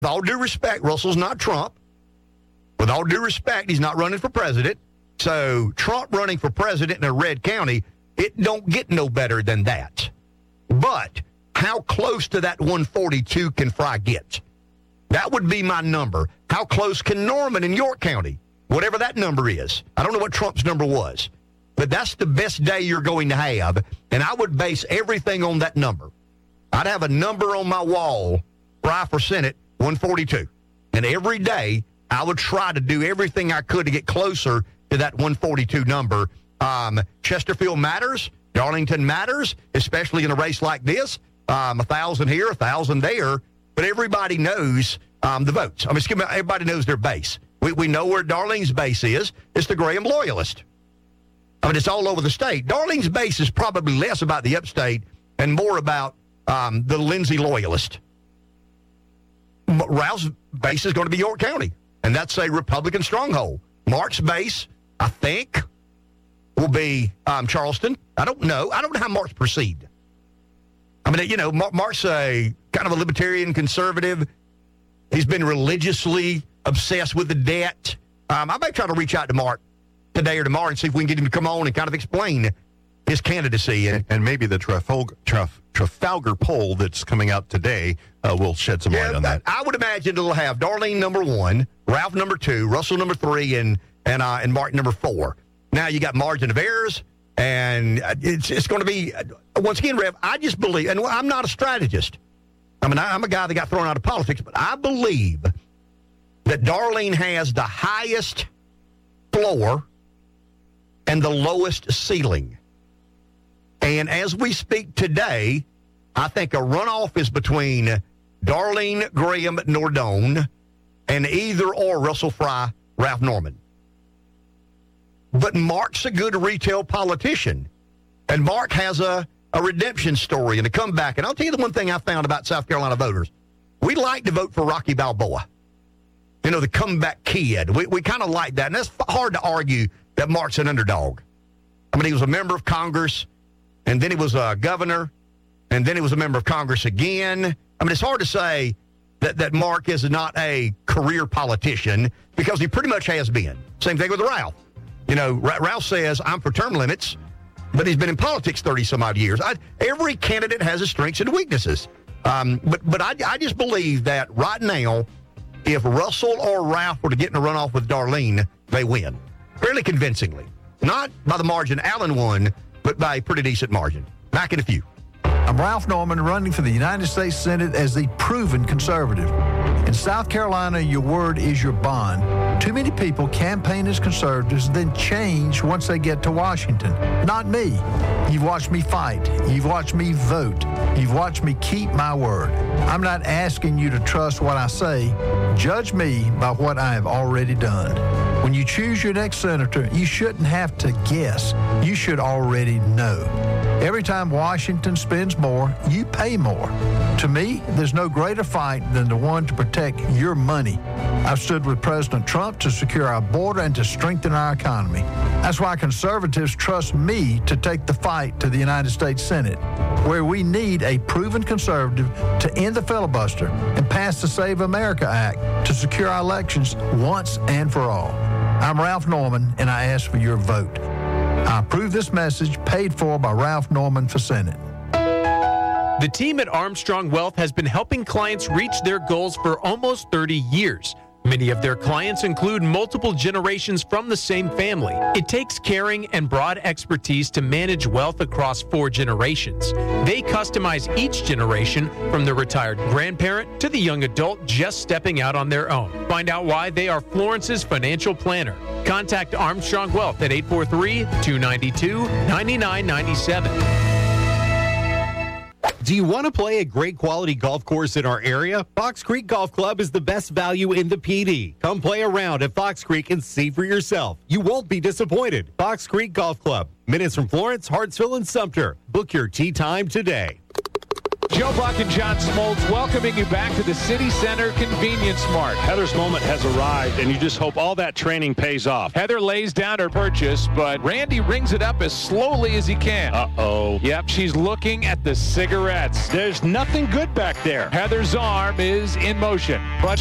with all due respect, Russell's not Trump. With all due respect, he's not running for president. So Trump running for president in a red county, it don't get no better than that. But how close to that 142 can Fry get? That would be my number. How close can Norman in York County? Whatever that number is. I don't know what Trump's number was. But that's the best day you're going to have. And I would base everything on that number. I'd have a number on my wall, Fry for Senate, 142. And every day, I would try to do everything I could to get closer to that 142 number. Chesterfield matters. Darlington matters, especially in a race like this. 1,000 here, 1,000 there. But everybody knows the votes. I mean, everybody knows their base. We know where Darlene's base is. It's the Graham loyalist. I mean, it's all over the state. Darlene's base is probably less about the upstate and more about the Lindsay loyalist. Ralph's base is going to be York County, and that's a Republican stronghold. Mark's base, I think, will be Charleston. I don't know. I don't know how Mark's perceived. I mean, you know, Mark's a kind of a libertarian conservative. He's been religiously obsessed with the debt. I may try to reach out to Mark today or tomorrow and see if we can get him to come on and kind of explain his candidacy. And maybe the Trafalgar poll that's coming out today will shed some light on that. I would imagine it'll have Darlene number 1, Ralph number 2, Russell number 3, and Mark number 4. Now you got margin of errors, and it's going to be, once again, Rev, I just believe, and I'm not a strategist. I mean, I'm a guy that got thrown out of politics, but I believe that Darlene has the highest floor and the lowest ceiling. And as we speak today, I think a runoff is between Darlene Graham Nordone and either or Russell Fry, Ralph Norman. But Mark's a good retail politician. And Mark has a redemption story and a comeback. And I'll tell you the one thing I found about South Carolina voters. We like to vote for Rocky Balboa. You know, the comeback kid. We kind of like that. And that's hard to argue that Mark's an underdog. I mean, he was a member of Congress, and then he was a governor, and then he was a member of Congress again. I mean, it's hard to say that Mark is not a career politician because he pretty much has been. Same thing with Ralph. You know, Ralph says, I'm for term limits, but he's been in politics 30-some-odd years. Every candidate has his strengths and weaknesses. But I just believe that right now, if Russell or Ralph were to get in a runoff with Darlene, they win. Fairly convincingly. Not by the margin Allen won, but by a pretty decent margin. Back in a few. I'm Ralph Norman, running for the United States Senate as the proven conservative. In South Carolina, your word is your bond. Too many people campaign as conservatives, then change once they get to Washington. Not me. You've watched me fight. You've watched me vote. You've watched me keep my word. I'm not asking you to trust what I say. Judge me by what I have already done. When you choose your next senator, you shouldn't have to guess. You should already know. Every time Washington spends more, you pay more. To me, there's no greater fight than the one to protect your money. I've stood with President Trump to secure our border and to strengthen our economy. That's why conservatives trust me to take the fight to the United States Senate, where we need a proven conservative to end the filibuster and pass the Save America Act to secure our elections once and for all. I'm Ralph Norman, and I ask for your vote. I approve this message, paid for by Ralph Norman for Senate. The team at Armstrong Wealth has been helping clients reach their goals for almost 30 years. Many of their clients include multiple generations from the same family. It takes caring and broad expertise to manage wealth across 4 generations. They customize each generation, from the retired grandparent to the young adult just stepping out on their own. Find out why they are Florence's financial planner. Contact Armstrong Wealth at 843-292-9997. Do you want to play a great quality golf course in our area? Fox Creek Golf Club is the best value in the PD. Come play around at Fox Creek and see for yourself. You won't be disappointed. Fox Creek Golf Club, minutes from Florence, Hartsville, and Sumter. Book your tee time today. Joe Buck and John Smoltz welcoming you back to the City Center Convenience Mart. Heather's moment has arrived, and you just hope all that training pays off. Heather lays down her purchase, but Randy rings it up as slowly as he can. Uh-oh. Yep, she's looking at the cigarettes. There's nothing good back there. Heather's arm is in motion. But